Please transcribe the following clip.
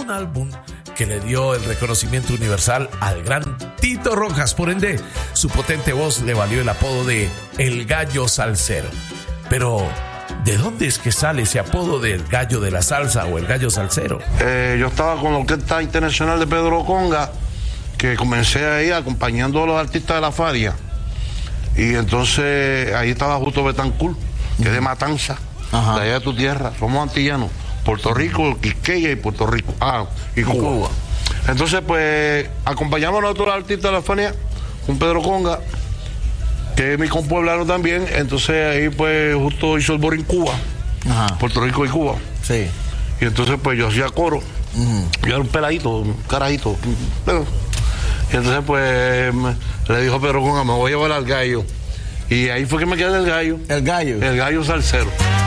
un álbum que le dio el reconocimiento universal al gran Tito Rojas. Por ende, su potente voz le valió el apodo de El Gallo Salsero. Pero, ¿de dónde es que sale ese apodo del Gallo de la Salsa o el Gallo Salsero? Yo estaba con la Orquesta Internacional de Pedro Conga, que comencé ahí acompañando a los artistas de la Faria. Y entonces ahí estaba justo Betancourt, que es de Matanza, de allá de tu tierra. Somos antillanos. Puerto Rico, Quisqueya y Puerto Rico. Y Cuba. Entonces, pues, acompañamos a otros artistas de la Fania, con Pedro Conga, que es mi compueblano también. Entonces, ahí, pues, justo hizo el Borin Cuba, Puerto Rico y Cuba. Sí. Y entonces, pues, yo hacía coro. Yo era un peladito, un carajito. Y entonces, pues, le dijo a Pedro Conga, me voy a llevar al gallo. Y ahí fue que me quedé el gallo. El gallo. El Gallo Salsero.